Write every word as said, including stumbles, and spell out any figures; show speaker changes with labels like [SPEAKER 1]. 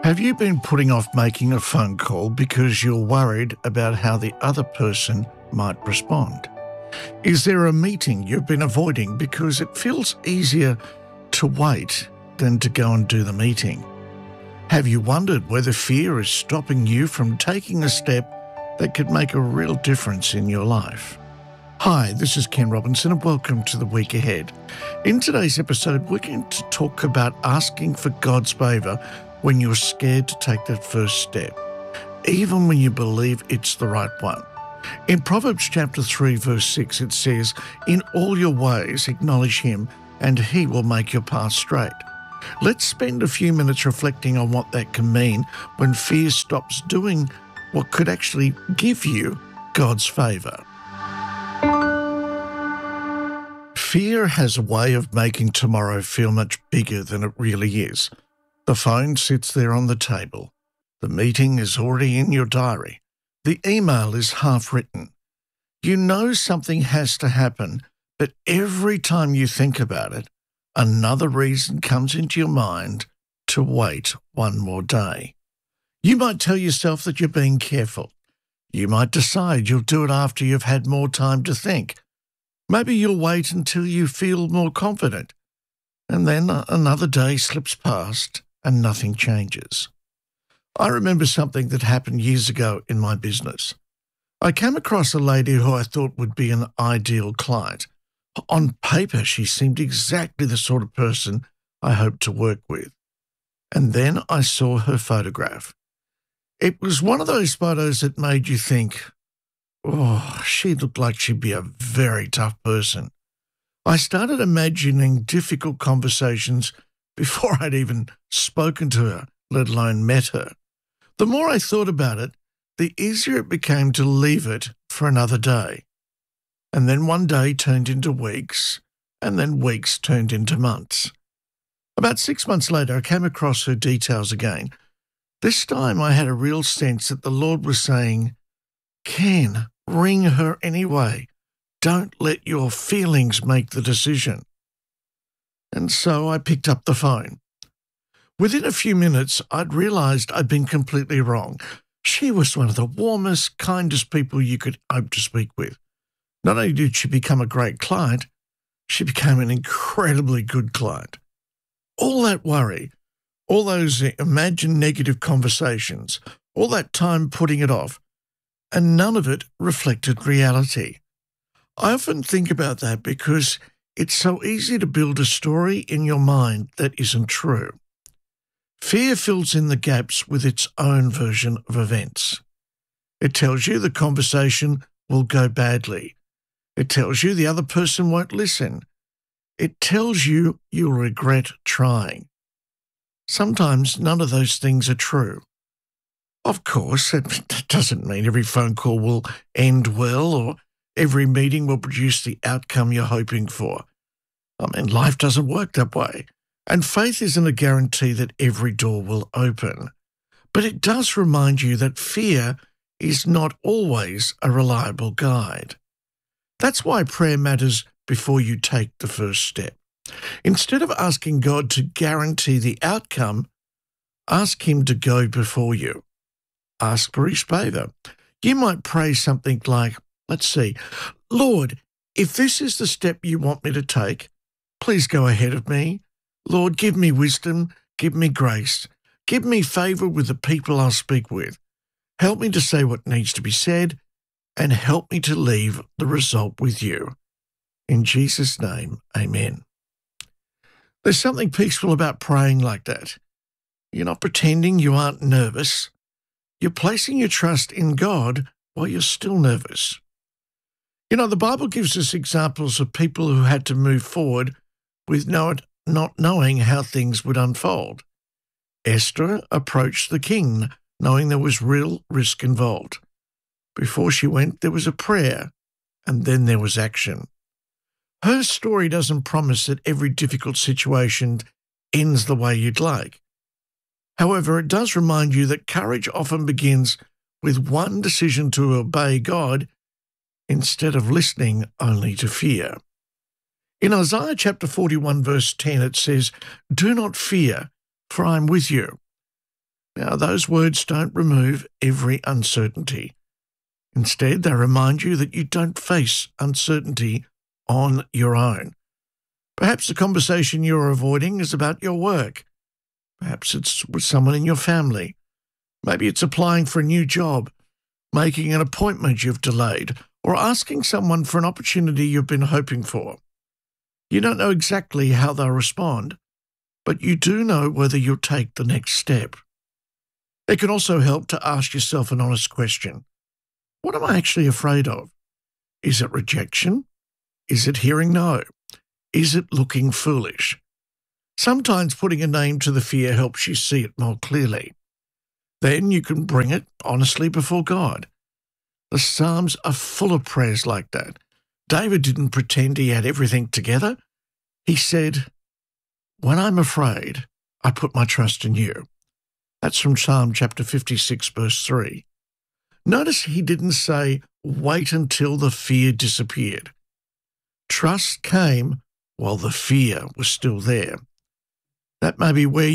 [SPEAKER 1] Have you been putting off making a phone call because you're worried about how the other person might respond? Is there a meeting you've been avoiding because it feels easier to wait than to go and do the meeting? Have you wondered whether fear is stopping you from taking a step that could make a real difference in your life? Hi, this is Ken Robinson and welcome to the week ahead. In today's episode, we're going to talk about asking for God's favour when you're scared to take that first step, even when you believe it's the right one. In Proverbs chapter three, verse six, it says, "In all your ways acknowledge him, and he will make your path straight." Let's spend a few minutes reflecting on what that can mean when fear stops doing what could actually give you God's favour. Fear has a way of making tomorrow feel much bigger than it really is. The phone sits there on the table. The meeting is already in your diary. The email is half written. You know something has to happen, but every time you think about it, another reason comes into your mind to wait one more day. You might tell yourself that you're being careful. You might decide you'll do it after you've had more time to think. Maybe you'll wait until you feel more confident. And then another day slips past and nothing changes. I remember something that happened years ago in my business. I came across a lady who I thought would be an ideal client. On paper, she seemed exactly the sort of person I hoped to work with. And then I saw her photograph. It was one of those photos that made you think, oh, she looked like she'd be a very tough person. I started imagining difficult conversations before I'd even spoken to her, let alone met her. The more I thought about it, the easier it became to leave it for another day. And then one day turned into weeks, and then weeks turned into months. About six months later, I came across her details again. This time I had a real sense that the Lord was saying, "Ken, ring her anyway. Don't let your feelings make the decision." And so I picked up the phone. Within a few minutes, I'd realised I'd been completely wrong. She was one of the warmest, kindest people you could hope to speak with. Not only did she become a great client, she became an incredibly good client. All that worry, all those imagined negative conversations, all that time putting it off, and none of it reflected reality. I often think about that because it's so easy to build a story in your mind that isn't true. Fear fills in the gaps with its own version of events. It tells you the conversation will go badly. It tells you the other person won't listen. It tells you you'll regret trying. Sometimes none of those things are true. Of course, it doesn't mean every phone call will end well or every meeting will produce the outcome you're hoping for. I mean, life doesn't work that way. And faith isn't a guarantee that every door will open. But it does remind you that fear is not always a reliable guide. That's why prayer matters before you take the first step. Instead of asking God to guarantee the outcome, ask him to go before you. Ask for his favour. You might pray something like, let's see, "Lord, if this is the step you want me to take, please go ahead of me. Lord, give me wisdom, give me grace, give me favour with the people I'll speak with. Help me to say what needs to be said, and help me to leave the result with you. In Jesus' name, amen." There's something peaceful about praying like that. You're not pretending you aren't nervous. You're placing your trust in God while you're still nervous. You know, the Bible gives us examples of people who had to move forward with no, not knowing how things would unfold. Esther approached the king knowing there was real risk involved. Before she went, there was a prayer, and then there was action. Her story doesn't promise that every difficult situation ends the way you'd like. However, it does remind you that courage often begins with one decision to obey God instead of listening only to fear. In Isaiah chapter forty-one, verse ten, it says, "Do not fear, for I am with you." Now, those words don't remove every uncertainty. Instead, they remind you that you don't face uncertainty on your own. Perhaps the conversation you're avoiding is about your work. Perhaps it's with someone in your family. Maybe it's applying for a new job, making an appointment you've delayed, or asking someone for an opportunity you've been hoping for. You don't know exactly how they'll respond, but you do know whether you'll take the next step. It can also help to ask yourself an honest question. What am I actually afraid of? Is it rejection? Is it hearing no? Is it looking foolish? Sometimes putting a name to the fear helps you see it more clearly. Then you can bring it honestly before God. The Psalms are full of prayers like that. David didn't pretend he had everything together. He said, "When I'm afraid, I put my trust in you." That's from Psalm chapter fifty-six, verse three. Notice he didn't say, wait until the fear disappeared. Trust came while the fear was still there. That may be where